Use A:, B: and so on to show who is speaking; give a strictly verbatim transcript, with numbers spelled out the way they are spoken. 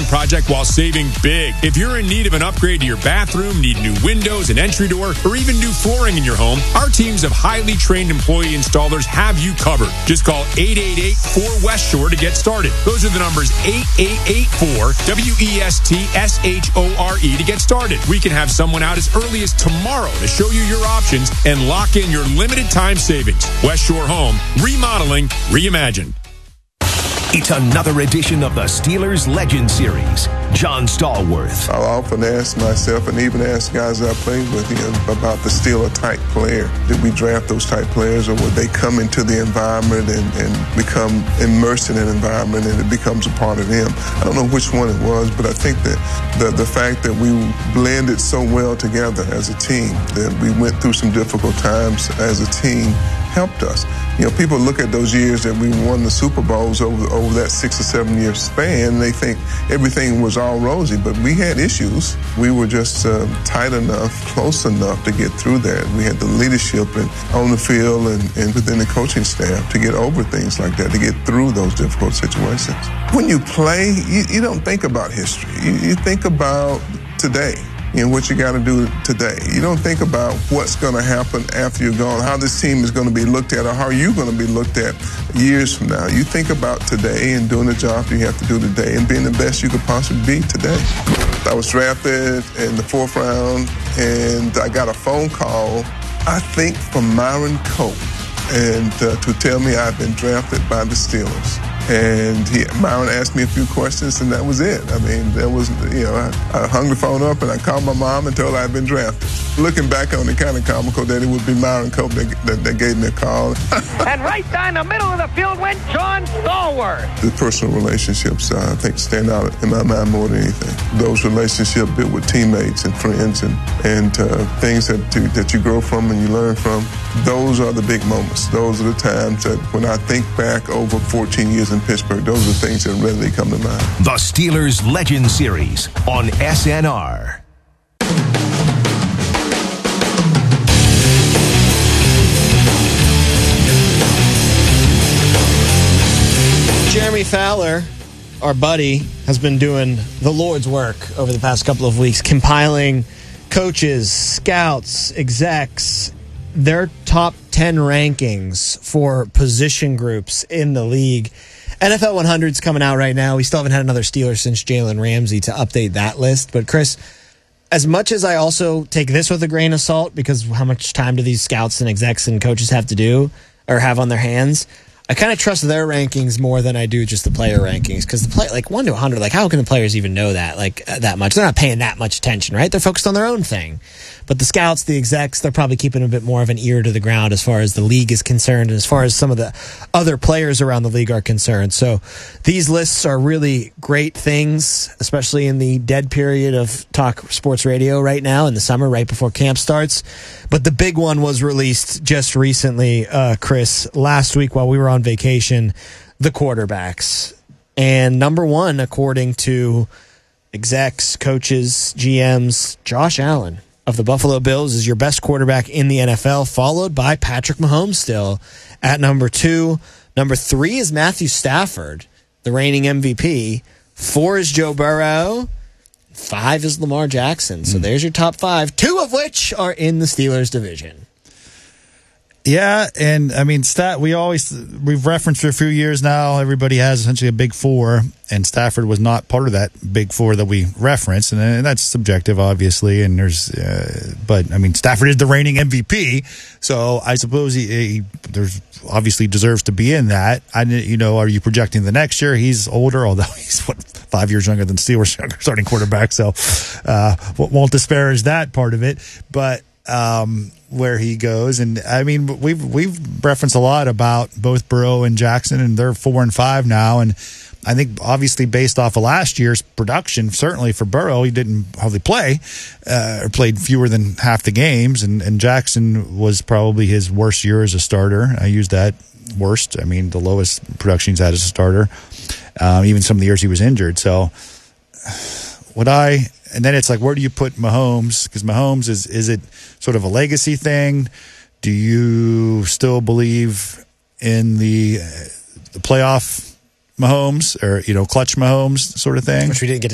A: project while saving big. If you're in need of an upgrade to your bathroom, need new windows, an entry door, or even new flooring in your home, our teams of highly trained employee installers have you covered. Just call eight eight eight, four West Shore to get started. Those are the numbers eight eight eight four W E S T S H O R E to get started. We can have someone out as early as tomorrow to show you your options and lock in your limited time savings. West Shore Home, remodeling, reimagined.
B: It's another edition of the Steelers Legend Series. John Stallworth.
C: I often ask myself, and even ask guys I played with, you know, about the Steeler type player. Did we draft those type players, or would they come into the environment and, and become immersed in an environment and it becomes a part of them? I don't know which one it was, but I think that the, the fact that we blended so well together as a team, that we went through some difficult times as a team, helped us. You know, people look at those years that we won the Super Bowls over over that six or seven year span, and they think everything was all rosy, but we had issues. We were just uh, tight enough, close enough to get through that. We had the leadership and on the field and, and within the coaching staff to get over things like that, to get through those difficult situations. When you play, you, you don't think about history. You, you think about today. You know, what you got to do today. You don't think about what's going to happen after you're gone, how this team is going to be looked at, or how you're going to be looked at years from now. You think about today and doing the job you have to do today and being the best you could possibly be today. I was drafted in the fourth round, and I got a phone call, I think, from Myron Cope, and uh, to tell me I'd been drafted by the Steelers. And he, Myron asked me a few questions, and that was it. I mean, there was, you know, I, I hung the phone up and I called my mom and told her I'd been drafted. Looking back on it, kind of comical that it would be Myron Cope that, that, that gave me a call.
D: And right down the middle of the field went John Stallworth.
C: The personal relationships, uh, I think, stand out in my mind more than anything. Those relationships built with teammates and friends and, and uh, things that, to, that you grow from and you learn from, those are the big moments. Those are the times that when I think back over fourteen years in Pittsburgh, those are things that readily come to mind.
B: The Steelers Legend Series on S N R.
E: Jeremy Fowler, our buddy, has been doing the Lord's work over the past couple of weeks, compiling coaches, scouts, execs, their top ten rankings for position groups in the league. N F L one hundred is coming out right now. We still haven't had another Steeler since Jalen Ramsey to update that list. But, Chris, as much as I also take this with a grain of salt, because how much time do these scouts and execs and coaches have to do or have on their hands, I kind of trust their rankings more than I do just the player rankings, because the play, like one to one hundred, like how can the players even know that like uh, that much? They're not paying that much attention, right? They're focused on their own thing. But the scouts, the execs, they're probably keeping a bit more of an ear to the ground as far as the league is concerned and as far as some of the other players around the league are concerned. So these lists are really great things, especially in the dead period of talk sports radio right now in the summer, right before camp starts. But the big one was released just recently, uh, Chris, last week while we were on vacation, the quarterbacks. And number one, according to execs, coaches, G Ms, Josh Allen of the Buffalo Bills is your best quarterback in the N F L, followed by Patrick Mahomes still at number two. Number three is Matthew Stafford, the reigning M V P. Four is Joe Burrow. Five is Lamar Jackson. So mm. there's your top five, two of which are in the Steelers division.
F: Yeah, and I mean, stat. We always we've referenced for a few years now. Everybody has essentially a big four, and Stafford was not part of that big four that we referenced, and, and that's subjective, obviously. And there's, uh, but I mean, Stafford is the reigning M V P, so I suppose he, he there's obviously deserves to be in that. I, you know, are you projecting the next year? He's older, although he's what five years younger than Steelers starting quarterback, so uh, won't disparage that part of it, but. Um, where he goes, and I mean we've we've referenced a lot about both Burrow and Jackson, and they're four and five now, and I think obviously based off of last year's production, certainly for Burrow, he didn't hardly play uh, or played fewer than half the games, and, and Jackson was probably his worst year as a starter. I use that worst. I mean the lowest production he's had as a starter, um, even some of the years he was injured. So would I? And then it's like, where do you put Mahomes? Because Mahomes is is it sort of a legacy thing? Do you still believe in the, uh, the playoff Mahomes or, you know, clutch Mahomes sort of thing?
E: Which we didn't get to